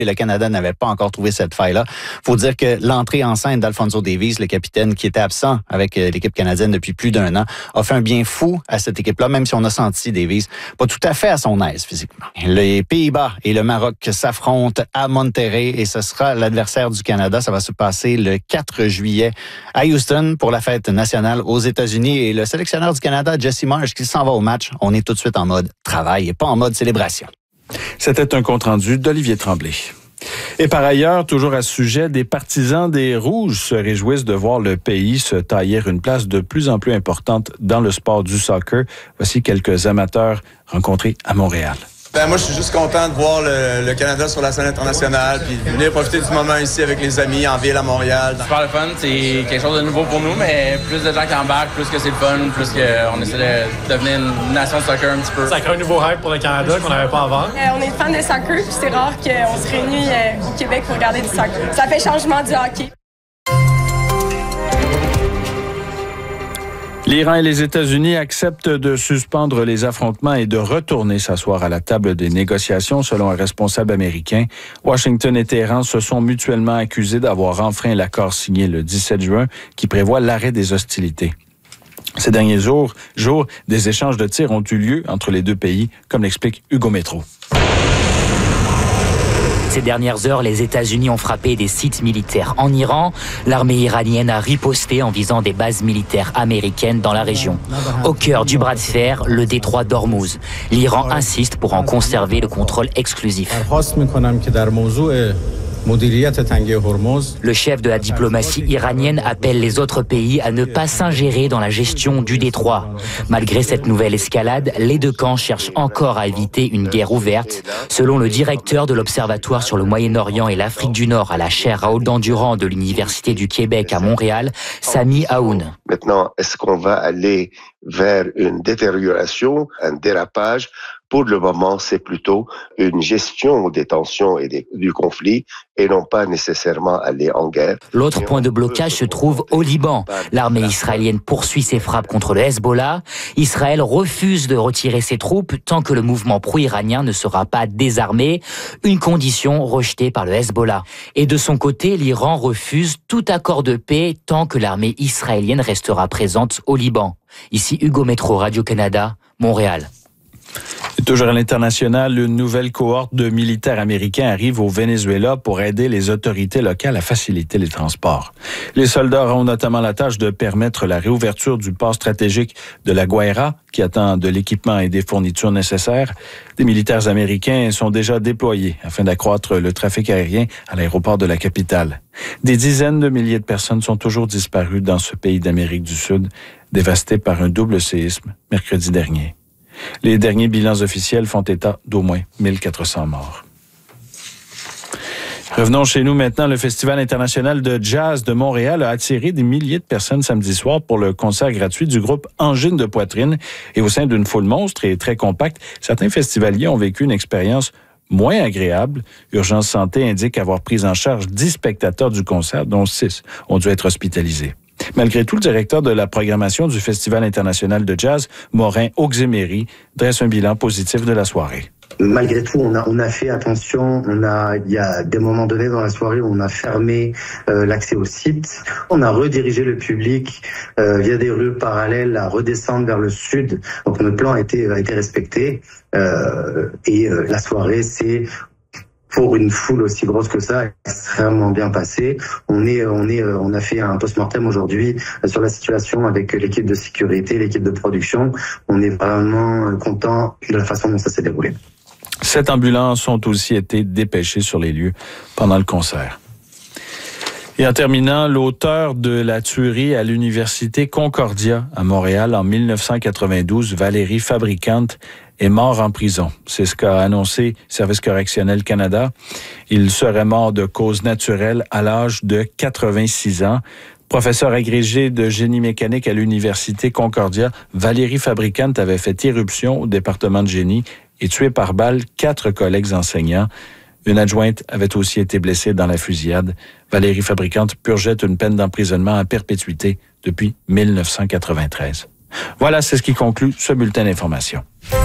Et le Canada n'avait pas encore trouvé cette faille-là. Faut dire que l'entrée en scène d'Alfonso Davies, le capitaine qui était absent avec l'équipe canadienne depuis plus d'1 an, a fait un bien fou à cette équipe-là, même si on a senti Davies pas tout à fait à son aise physiquement. Les Pays-Bas et le Maroc s'affrontent à Monterrey et ce sera l'adversaire du Canada. Ça va se passer le 4 juillet à Houston pour la fête nationale aux États-Unis. Et le sélectionneur du Canada, Jesse Marsh, qui s'en va au match, on est tout de suite en mode travail et pas en mode célébration. C'était un compte-rendu d'Olivier Tremblay. Et par ailleurs, toujours à ce sujet, des partisans des Rouges se réjouissent de voir le pays se tailler une place de plus en plus importante dans le sport du soccer. Voici quelques amateurs rencontrés à Montréal. Moi, je suis juste content de voir le Canada sur la scène internationale, puis de venir profiter du moment ici avec les amis en ville à Montréal. Super le fun, c'est quelque chose de nouveau pour nous, mais plus de gens qui embarquent, plus que c'est le fun, plus qu'on essaie de devenir une nation de soccer un petit peu. Ça crée un nouveau hype pour le Canada qu'on n'avait pas avant. On est fans de soccer, puis c'est rare qu'on se réunit au Québec pour regarder du soccer. Ça fait changement du hockey. L'Iran et les États-Unis acceptent de suspendre les affrontements et de retourner s'asseoir à la table des négociations, selon un responsable américain. Washington et Téhéran se sont mutuellement accusés d'avoir enfreint l'accord signé le 17 juin qui prévoit l'arrêt des hostilités. Ces derniers jours, des échanges de tirs ont eu lieu entre les deux pays, comme l'explique Hugo Métro. Ces dernières heures, les États-Unis ont frappé des sites militaires en Iran. L'armée iranienne a riposté en visant des bases militaires américaines dans la région. Au cœur du bras de fer, le détroit d'Ormuz. L'Iran insiste pour en conserver le contrôle exclusif. Le chef de la diplomatie iranienne appelle les autres pays à ne pas s'ingérer dans la gestion du détroit. Malgré cette nouvelle escalade, les deux camps cherchent encore à éviter une guerre ouverte. Selon le directeur de l'Observatoire sur le Moyen-Orient et l'Afrique du Nord à la chaire Raoul Dandurand de l'Université du Québec à Montréal, Sami Aoun. Maintenant, est-ce qu'on va aller vers une détérioration, un dérapage? Pour le moment, c'est plutôt une gestion des tensions et du conflit et non pas nécessairement aller en guerre. L'autre point de blocage se trouve au Liban. L'armée israélienne poursuit ses frappes contre le Hezbollah. Israël refuse de retirer ses troupes tant que le mouvement pro-iranien ne sera pas désarmé, une condition rejetée par le Hezbollah. Et de son côté, l'Iran refuse tout accord de paix tant que l'armée israélienne restera présente au Liban. Ici Hugo Métro, Radio-Canada, Montréal. Et toujours à l'international, une nouvelle cohorte de militaires américains arrive au Venezuela pour aider les autorités locales à faciliter les transports. Les soldats auront notamment la tâche de permettre la réouverture du port stratégique de La Guaira, qui attend de l'équipement et des fournitures nécessaires. Des militaires américains sont déjà déployés afin d'accroître le trafic aérien à l'aéroport de la capitale. Des dizaines de milliers de personnes sont toujours disparues dans ce pays d'Amérique du Sud, dévasté par un double séisme mercredi dernier. Les derniers bilans officiels font état d'au moins 1400 morts. Revenons chez nous maintenant. Le Festival international de jazz de Montréal a attiré des milliers de personnes samedi soir pour le concert gratuit du groupe Angine de poitrine. Et au sein d'une foule monstre et très compacte, certains festivaliers ont vécu une expérience moins agréable. Urgence Santé indique avoir pris en charge 10 spectateurs du concert, dont 6 ont dû être hospitalisés. Malgré tout, le directeur de la programmation du Festival international de jazz, Morin Auxemery, dresse un bilan positif de la soirée. Malgré tout, on a fait attention. Il y a des moments donnés dans la soirée où on a fermé l'accès au site. On a redirigé le public via des rues parallèles à redescendre vers le sud. Donc notre plan a été respecté. Et la soirée, c'est pour une foule aussi grosse que ça, extrêmement bien passé. On a fait un post-mortem aujourd'hui sur la situation avec l'équipe de sécurité, l'équipe de production. On est vraiment content de la façon dont ça s'est déroulé. 7 ambulances ont aussi été dépêchées sur les lieux pendant le concert. Et en terminant, l'auteur de la tuerie à l'université Concordia à Montréal en 1992, Valérie Fabricante, est mort en prison. C'est ce qu'a annoncé Service correctionnel Canada. Il serait mort de cause naturelle à l'âge de 86 ans. Professeur agrégé de génie mécanique à l'université Concordia, Valérie Fabricante avait fait irruption au département de génie et tué par balle 4 collègues enseignants. Une adjointe avait aussi été blessée dans la fusillade. Valérie Fabricante purgeait une peine d'emprisonnement à perpétuité depuis 1993. Voilà, c'est ce qui conclut ce bulletin d'information.